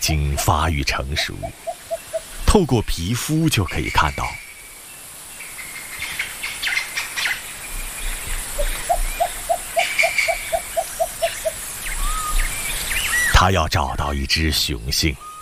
经发育成熟，透过皮肤就可以看到。他要找到一只雄性。